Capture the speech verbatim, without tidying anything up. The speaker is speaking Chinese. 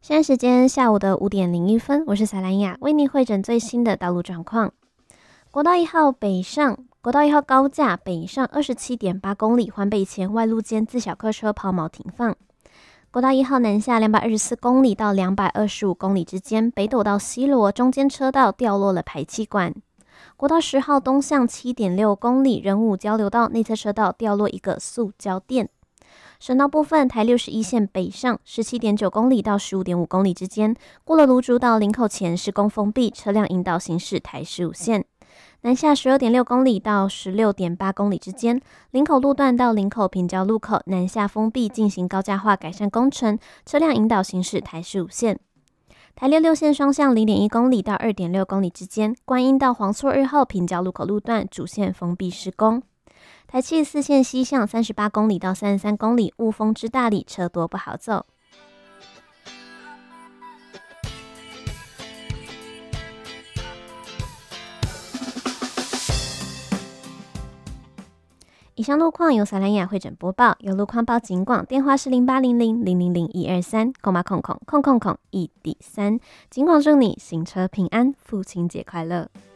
现在时间下午的五点零一分，我是赛兰雅，为您汇整最新的道路状况。国道一号北上，国道一号高架北上二十七点八公里，环北前外路间自小客车抛锚停放。国道一号南下两百二十四公里到两百二十五公里之间，北斗到西螺中间车道掉落了排气管。国道十号东向七点六公里，仁武交流道内侧车道掉落一个塑胶垫。省道部分，台六十一线北上十七点九公里到十五点五公里之间，过了芦竹到林口前施工封闭，车辆引导行驶台十五线。南下十二点六公里到十六点八公里之间，林口路段到林口平交路口南下封闭，进行高架化改善工程，车辆引导行驶台十五线。台六六线双向零点一公里到二点六公里之间，观音到黄厝二号平交路口路段主线封闭施工。台七四线西向三十八公里到三十三公里，雾峰之大里车多不好走。以上路况由萨兰雅汇整播报，有路况报警广，电话是零八零零零零零一二三，空八空空空空空一底三。警广祝你行车平安，父亲节快乐。